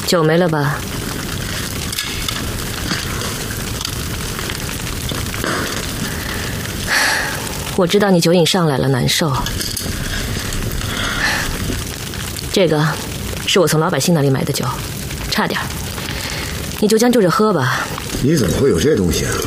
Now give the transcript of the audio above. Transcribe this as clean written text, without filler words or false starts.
酒没了吧？我知道你酒瘾上来了，难受。这个是我从老百姓那里买的酒，差点。你就将就着喝吧。 你怎么会有这东西啊？